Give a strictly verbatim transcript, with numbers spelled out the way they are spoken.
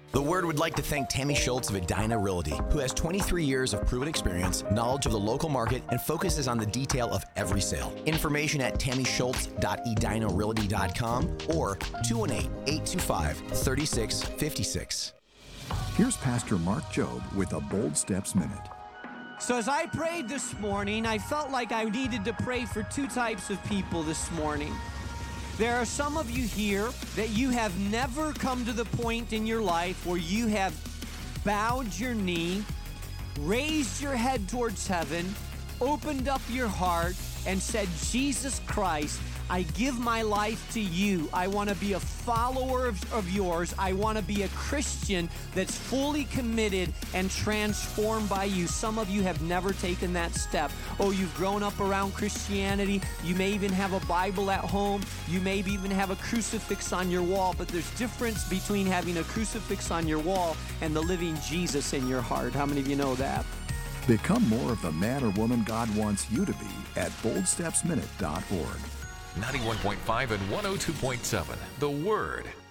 The Word would like to thank Tammy Schultz of Edina Realty, who has twenty-three years of proven experience, knowledge of the local market, and focuses on the detail of every sale. Information at tammy schultz dot edina realty dot com or two one eight, eight two five, three six five six. Here's Pastor Mark Jobe with a Bold Steps Minute. So as I prayed this morning, I felt like I needed to pray for two types of people this morning. There are some of you here that you have never come to the point in your life where you have bowed your knee, raised your head towards heaven, opened up your heart, and said, Jesus Christ, I give my life to you. I want to be a follower of, of yours. I want to be a Christian that's fully committed and transformed by you. Some of you have never taken that step. Oh, you've grown up around Christianity. You may even have a Bible at home. You may even have a crucifix on your wall, but there's difference between having a crucifix on your wall and the living Jesus in your heart. How many of you know that? Become more of the man or woman God wants you to be at bold steps minute dot org. ninety-one point five and one oh two point seven, The Word.